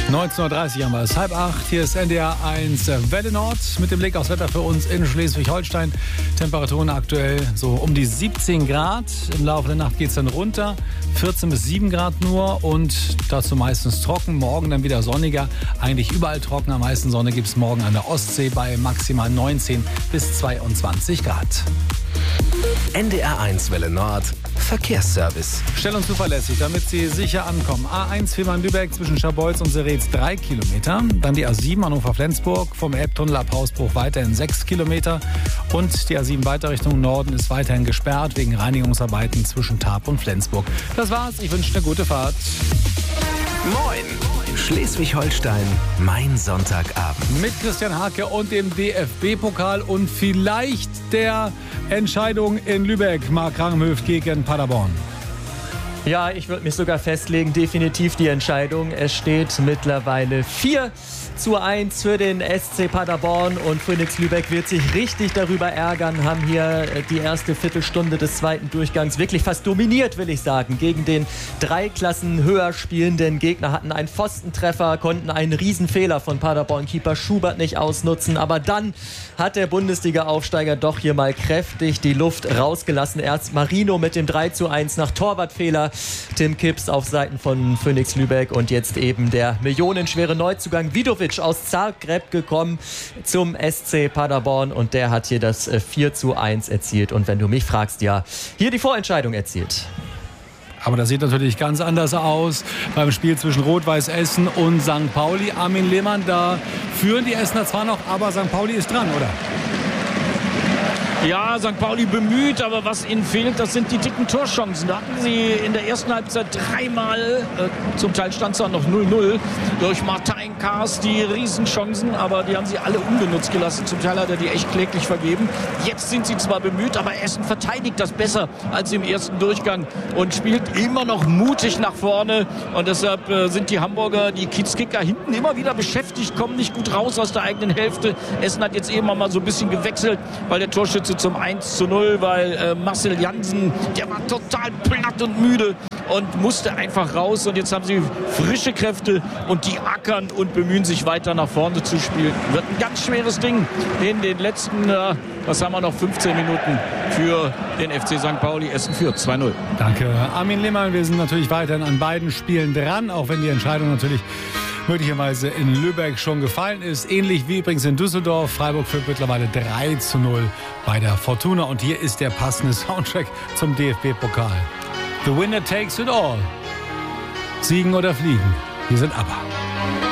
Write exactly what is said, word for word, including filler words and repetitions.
neunzehn Uhr dreißig haben wir es, halb acht. Hier ist N D R eins Welle Nord mit dem Blick aufs Wetter für uns in Schleswig-Holstein. Temperaturen aktuell so um die siebzehn Grad. Im Laufe der Nacht geht es dann runter. vierzehn bis sieben Grad nur und dazu meistens trocken. Morgen dann wieder sonniger. Eigentlich überall trocken. Am meisten Sonne gibt es morgen an der Ostsee bei maximal neunzehn bis zweiundzwanzig Grad. N D R eins Welle Nord Verkehrsservice. Schnell und zuverlässig, damit Sie sicher ankommen. A eins Fehmarn-Lübeck zwischen Scharbeutz und Seretz drei Kilometer. Dann die A sieben Hannover-Flensburg vom Elbtunnel ab Hausbruch weiterhin sechs Kilometer. Und die A sieben weiter Richtung Norden ist weiterhin gesperrt wegen Reinigungsarbeiten zwischen Tarp und Flensburg. Das war's. Ich wünsche eine gute Fahrt. Moin! Schleswig-Holstein, mein Sonntagabend. Mit Christian Hake und dem D F B-Pokal und vielleicht der Entscheidung in Lübeck. Marc Ranghöft gegen Paderborn. Ja, ich würde mich sogar festlegen, definitiv die Entscheidung. Es steht mittlerweile vier zu eins für den S C Paderborn und Phoenix Lübeck wird sich richtig darüber ärgern, haben hier die erste Viertelstunde des zweiten Durchgangs wirklich fast dominiert, will ich sagen, gegen den drei Klassen höher spielenden Gegner, hatten einen Pfostentreffer, konnten einen Riesenfehler von Paderborn-Keeper Schubert nicht ausnutzen, aber dann hat der Bundesliga-Aufsteiger doch hier mal kräftig die Luft rausgelassen. Erst Marino mit dem drei zu eins nach Torwartfehler, Tim Kipps auf Seiten von Phoenix Lübeck und jetzt eben der millionenschwere Neuzugang Vidovic aus Zagreb gekommen zum S C Paderborn und der hat hier das vier zu eins erzielt und wenn du mich fragst, ja, hier die Vorentscheidung erzielt. Aber das sieht natürlich ganz anders aus beim Spiel zwischen Rot-Weiß Essen und Sankt Pauli. Armin Lehmann, da führen die Essener zwar noch, aber Sankt Pauli ist dran, oder? Ja, Sankt Pauli bemüht, aber was ihnen fehlt, das sind die dicken Torchancen. Da hatten sie in der ersten Halbzeit dreimal, äh, zum Teil stand es auch noch null null, durch Martin Kaas die Riesenchancen, aber die haben sie alle ungenutzt gelassen. Zum Teil hat er die echt kläglich vergeben. Jetzt sind sie zwar bemüht, aber Essen verteidigt das besser als im ersten Durchgang und spielt immer noch mutig nach vorne. Und deshalb äh, sind die Hamburger, die Kiezkicker hinten immer wieder beschäftigt, kommen nicht gut raus aus der eigenen Hälfte. Essen hat jetzt eben mal so ein bisschen gewechselt, weil der Torschütze zum eins zu null, weil äh, Marcel Jansen, der war total platt und müde und musste einfach raus. Und jetzt haben sie frische Kräfte und die ackern und bemühen sich weiter nach vorne zu spielen. Wird ein ganz schweres Ding in den letzten, äh, was haben wir noch, fünfzehn Minuten für den F C Sankt Pauli. Essen führt zwei null. Danke, Armin Lehmann. Wir sind natürlich weiterhin an beiden Spielen dran, auch wenn die Entscheidung natürlich möglicherweise in Lübeck schon gefallen ist. Ähnlich wie übrigens in Düsseldorf. Freiburg führt mittlerweile drei zu null bei der Fortuna. Und hier ist der passende Soundtrack zum D F B-Pokal. The winner takes it all. Siegen oder fliegen. Hier sind ABBA.